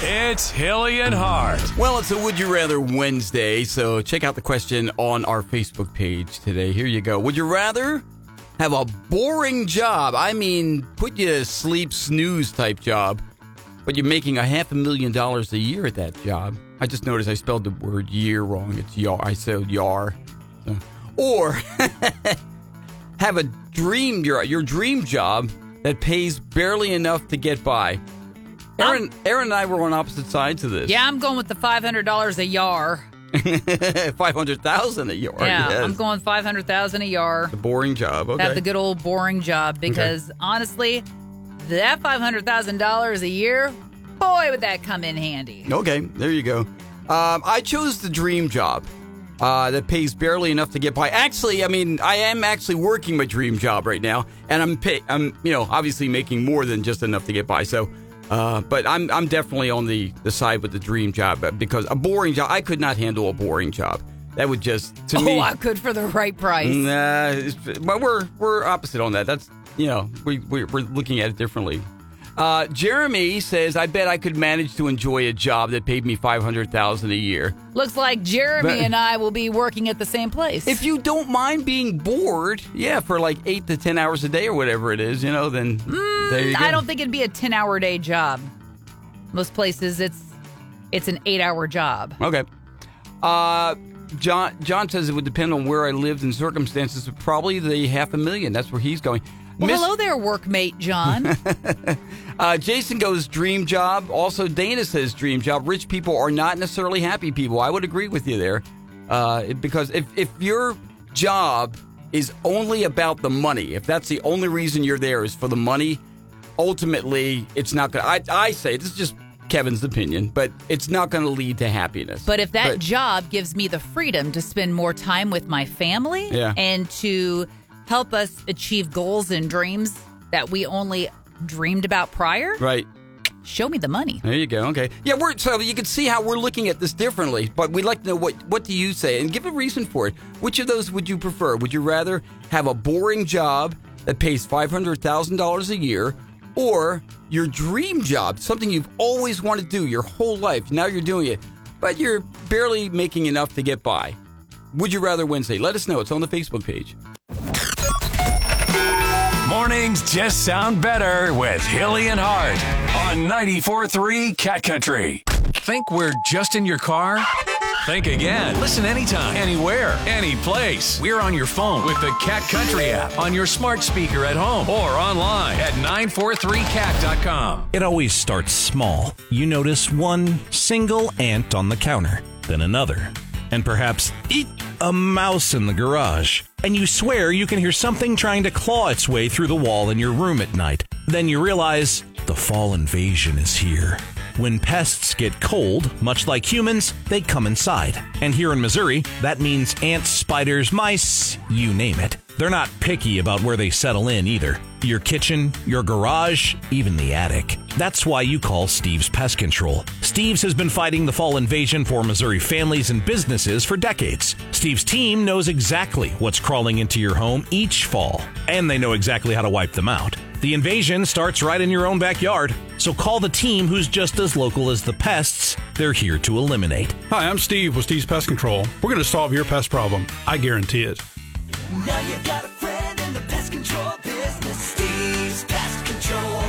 It's Hilly and Hart. Well, it's a Would You Rather Wednesday, so check out the question on our Facebook page today. Here you go. Would you rather have a boring job? I mean, put you to sleep, snooze type job, but you're making $500,000 a year at that job. I just noticed I spelled the word year wrong. It's yar. I said yar. Or have a dream, your dream job that pays barely enough to get by. Aaron and I were on opposite sides of this. Yeah, I'm going with the $500 a yar. $500,000 a year. Yeah, yes. I'm going $500,000 a yar. The boring job. Okay. Have the good old boring job because honestly, that $500,000 a year, boy, would that come in handy. Okay, there you go. I chose the dream job that pays barely enough to get by. Actually, I mean, I am actually working my dream job right now, and I'm obviously making more than just enough to get by. So. But I'm definitely on the side with the dream job because a boring job, I could not handle a boring job. That would just, to me. Oh, I could for the right price. But we're opposite on that. That's, we're looking at it differently. Jeremy says, I bet I could manage to enjoy a job that paid me $500,000 a year. Looks like Jeremy and I will be working at the same place. If you don't mind being bored, for like 8 to 10 hours a day or whatever it is, then there you go. I don't think it'd be a 10-hour day job. Most places, it's an 8-hour job. Okay. John says it would depend on where I lived and circumstances, but probably the $500,000. That's where he's going. Well, hello there, workmate John. Jason goes dream job. Also, Dana says dream job. Rich people are not necessarily happy people. I would agree with you there. Because if your job is only about the money, if that's the only reason you're there is for the money, ultimately, it's not going to... I say, this is just Kevin's opinion, but it's not going to lead to happiness. But if that job gives me the freedom to spend more time with my family and to... help us achieve goals and dreams that we only dreamed about prior. Right. Show me the money. There you go. Okay. Yeah, so you can see how we're looking at this differently, but we'd like to know what do you say and give a reason for it. Which of those would you prefer? Would you rather have a boring job that pays $500,000 a year or your dream job, something you've always wanted to do your whole life? Now you're doing it, but you're barely making enough to get by. Would you rather Wednesday? Let us know. It's on the Facebook page. Mornings just sound better with Hilly and Hart on 94.3 Cat Country. Think we're just in your car? Think again. Listen anytime, anywhere, any place. We're on your phone with the Cat Country app, on your smart speaker at home, or online at 943cat.com. It always starts small. You notice one single ant on the counter, then another, and perhaps a mouse in the garage. And you swear you can hear something trying to claw its way through the wall in your room at night. Then you realize the fall invasion is here. When pests get cold, much like humans, they come inside. And here in Missouri, that means ants, spiders, mice, you name it. They're not picky about where they settle in either. Your kitchen, your garage, even the attic. That's why you call Steve's Pest Control. Steve's has been fighting the fall invasion for Missouri families and businesses for decades. Steve's team knows exactly what's crawling into your home each fall, and they know exactly how to wipe them out. The invasion starts right in your own backyard, so call the team who's just as local as the pests they're here to eliminate. Hi, I'm Steve with Steve's Pest Control. We're going to solve your pest problem. I guarantee it. Now you got a friend in the pest control business. Steve's Pest Control.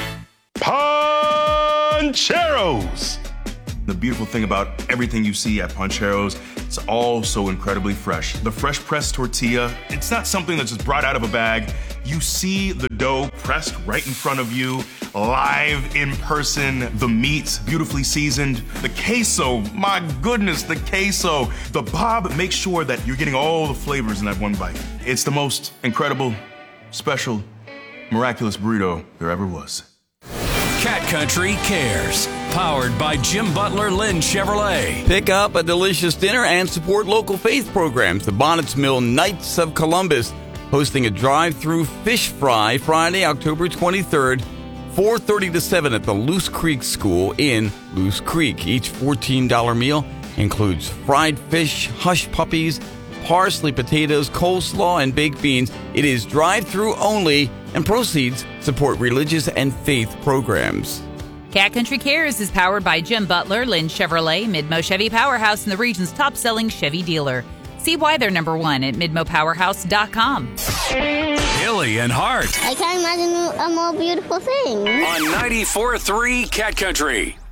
Poncheros! The beautiful thing about everything you see at Poncheros, it's all so incredibly fresh. The fresh pressed tortilla, it's not something that's just brought out of a bag. You see the dough pressed right in front of you, live in person. The meat, beautifully seasoned. The queso, my goodness, the queso. The Bob makes sure that you're getting all the flavors in that one bite. It's the most incredible, special, miraculous burrito there ever was. Cat Country Cares, powered by Jim Butler Lynn Chevrolet. Pick up a delicious dinner and support local faith programs. The Bonnets Mill Knights of Columbus hosting a drive-through fish fry Friday, October 23rd, 4:30 to 7 at the Loose Creek School in Loose Creek. Each $14 meal includes fried fish, hush puppies, parsley, potatoes, coleslaw, and baked beans. It is drive-through only, and proceeds support religious and faith programs. Cat Country Cares is powered by Jim Butler, Lynn Chevrolet, Midmo Chevy Powerhouse, and the region's top-selling Chevy dealer. See why they're number one at MidmoPowerhouse.com. Hilly and Hart. I can't imagine a more beautiful thing. On 94.3 Cat Country.